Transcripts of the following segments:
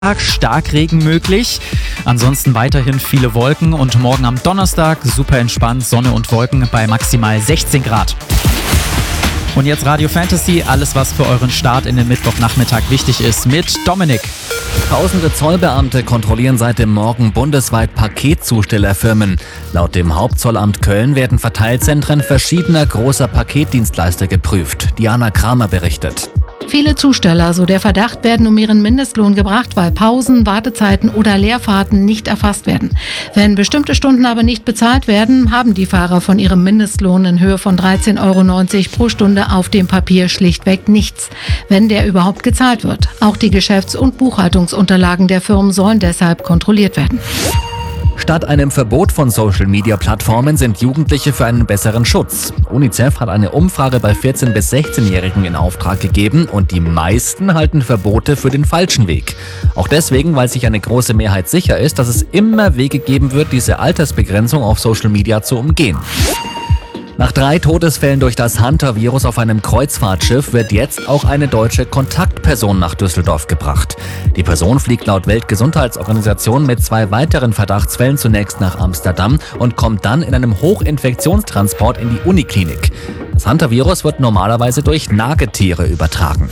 Starkregen möglich. Ansonsten weiterhin viele Wolken und morgen am Donnerstag super entspannt, Sonne und Wolken bei maximal 16 Grad. Und jetzt Radio Fantasy, alles was für euren Start in den Mittwochnachmittag wichtig ist mit Dominik. Tausende Zollbeamte kontrollieren seit dem Morgen bundesweit Paketzustellerfirmen. Laut dem Hauptzollamt Köln werden Verteilzentren verschiedener großer Paketdienstleister geprüft. Diana Kramer berichtet. Viele Zusteller, so der Verdacht, werden um ihren Mindestlohn gebracht, weil Pausen, Wartezeiten oder Leerfahrten nicht erfasst werden. Wenn bestimmte Stunden aber nicht bezahlt werden, haben die Fahrer von ihrem Mindestlohn in Höhe von 13,90 € pro Stunde auf dem Papier schlichtweg nichts, wenn der überhaupt gezahlt wird. Auch die Geschäfts- und Buchhaltungsunterlagen der Firmen sollen deshalb kontrolliert werden. Statt einem Verbot von Social-Media-Plattformen sind Jugendliche für einen besseren Schutz. UNICEF hat eine Umfrage bei 14- bis 16-Jährigen in Auftrag gegeben und die meisten halten Verbote für den falschen Weg. Auch deswegen, weil sich eine große Mehrheit sicher ist, dass es immer Wege geben wird, diese Altersbegrenzung auf Social-Media zu umgehen. Nach 3 Todesfällen durch das Hunter-Virus auf einem Kreuzfahrtschiff wird jetzt auch eine deutsche Kontaktperson nach Düsseldorf gebracht. Die Person fliegt laut Weltgesundheitsorganisation mit 2 weiteren Verdachtsfällen zunächst nach Amsterdam und kommt dann in einem Hochinfektionstransport in die Uniklinik. Das Hunter-Virus wird normalerweise durch Nagetiere übertragen.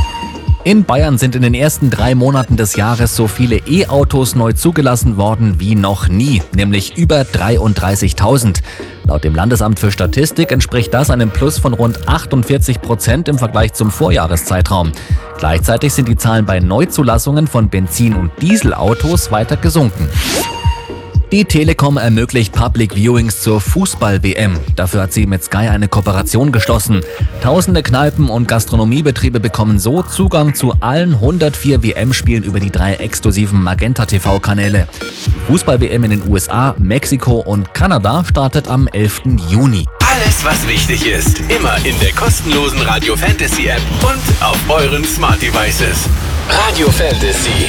In Bayern sind in den ersten 3 Monaten des Jahres so viele E-Autos neu zugelassen worden wie noch nie, nämlich über 33.000. Laut dem Landesamt für Statistik entspricht das einem Plus von rund 48% im Vergleich zum Vorjahreszeitraum. Gleichzeitig sind die Zahlen bei Neuzulassungen von Benzin- und Dieselautos weiter gesunken. Die Telekom ermöglicht Public Viewings zur Fußball-WM. Dafür hat sie mit Sky eine Kooperation geschlossen. Tausende Kneipen und Gastronomiebetriebe bekommen so Zugang zu allen 104 WM-Spielen über die 3 exklusiven Magenta-TV-Kanäle. Fußball-WM in den USA, Mexiko und Kanada startet am 11. Juni. Alles, was wichtig ist, immer in der kostenlosen Radio Fantasy App und auf euren Smart Devices. Radio Fantasy.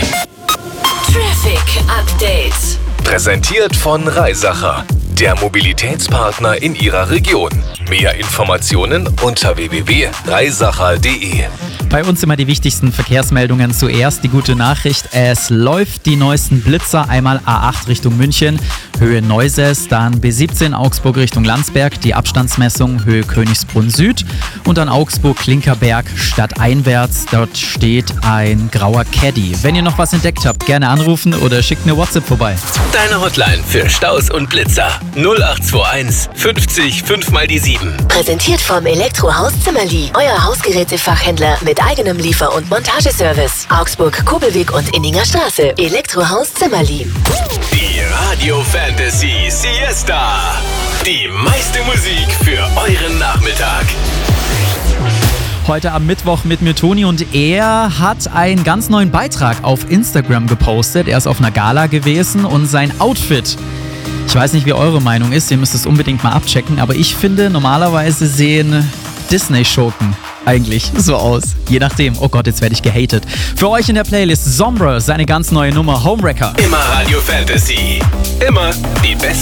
Traffic Update. Präsentiert von Reisacher, der Mobilitätspartner in Ihrer Region. Mehr Informationen unter www.reisacher.de. Bei uns immer die wichtigsten Verkehrsmeldungen. Zuerst die gute Nachricht, es läuft die neuesten Blitzer, einmal A8 Richtung München, Höhe Neuses, dann B17 Augsburg Richtung Landsberg, die Abstandsmessung Höhe Königsbrunn Süd und dann Augsburg-Klinkerberg stadteinwärts, dort steht ein grauer Caddy. Wenn ihr noch was entdeckt habt, gerne anrufen oder schickt eine WhatsApp vorbei. Deine Hotline für Staus und Blitzer 0821 50 5 mal die 7. Präsentiert vom Elektrohaus Zimmerli, euer Hausgerätefachhändler mit eigenem Liefer- und Montageservice. Augsburg, Kobelweg und Inninger Straße. Elektrohaus Zimmerli. Die Radio Fantasy Siesta. Die meiste Musik für euren Nachmittag. Heute am Mittwoch mit mir Toni und er hat einen ganz neuen Beitrag auf Instagram gepostet. Er ist auf einer Gala gewesen und sein Outfit, ich weiß nicht, wie eure Meinung ist, ihr müsst es unbedingt mal abchecken, aber ich finde, normalerweise sehen Disney-Schurken eigentlich so aus. Je nachdem. Oh Gott, jetzt werde ich gehatet. Für euch in der Playlist Sombra, seine ganz neue Nummer Homewrecker. Immer Radio Fantasy. Immer die besten